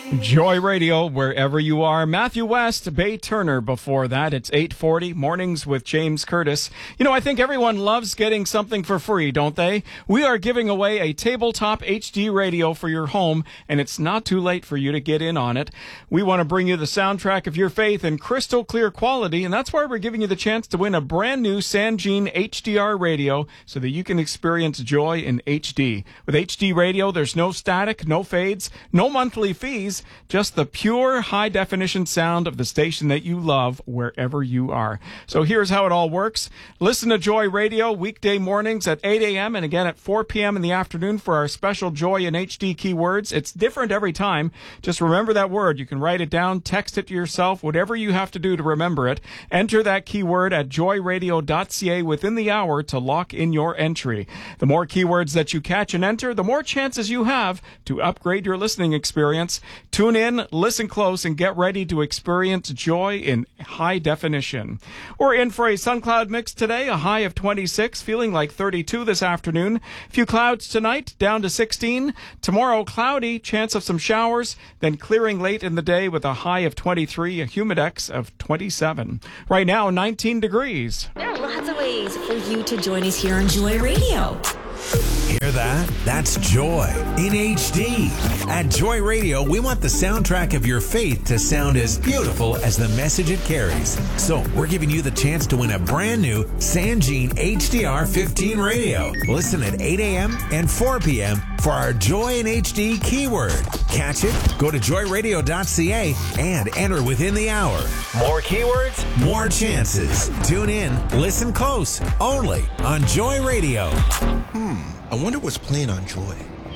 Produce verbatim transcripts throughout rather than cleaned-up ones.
Joy Radio, wherever you are. Matthew West, Bay Turner before that. It's eight forty, Mornings with James Curtis. You know, I think everyone loves getting something for free, don't they? We are giving away a tabletop H D radio for your home, and it's not too late for you to get in on it. We want to bring you the soundtrack of your faith in crystal clear quality, and that's why we're giving you the chance to win a brand new Sangene H D R radio so that you can experience joy in H D. With H D radio, there's no static, no fades, no monthly fees, just the pure high-definition sound of the station that you love wherever you are. So here's how it all works. Listen to Joy Radio weekday mornings at eight a.m. and again at four p.m. in the afternoon for our special Joy in H D keywords. It's different every time. Just remember that word. You can write it down, text it to yourself, whatever you have to do to remember it. Enter that keyword at joy radio dot c a within the hour to lock in your entry. The more keywords that you catch and enter, the more chances you have to upgrade your listening experience. Tune in, listen close, and get ready to experience joy in high definition. We're in for a sun cloud mix today, a high of twenty-six, feeling like thirty-two this afternoon. A few clouds tonight, down to sixteen. Tomorrow, cloudy, chance of some showers, then clearing late in the day with a high of twenty-three, a humidex of twenty-seven. Right now, nineteen degrees. There are lots of ways for you to join us here on Joy Radio. Hear that? That's Joy in H D. At Joy Radio, we want the soundtrack of your faith to sound as beautiful as the message it carries. So we're giving you the chance to win a brand new Sangene H D R fifteen radio. Listen at eight a.m. and four p.m. for our Joy in H D keyword. Catch it? Go to joy radio dot c a and enter within the hour. More keywords, more chances. Tune in, listen close, only on Joy Radio. Hmm, I wonder what's playing on Joy.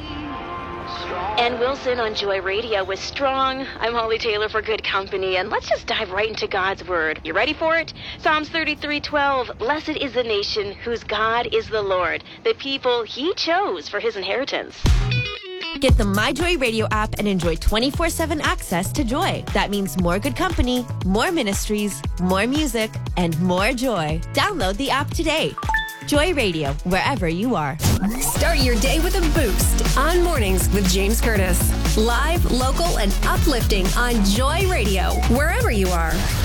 And Wilson on Joy Radio with Strong. I'm Holly Taylor for Good Company, and let's just dive right into God's Word. You ready for it? Psalms thirty-three twelve. Blessed is the nation whose God is the Lord, the people He chose for His inheritance. Get the MyJoy Radio app and enjoy twenty-four seven access to Joy. That means more Good Company, more ministries, more music, and more joy. Download the app today. Joy Radio, wherever you are. Start your day with a boost on Mornings with James Curtis. Live, local, and uplifting on Joy Radio, wherever you are.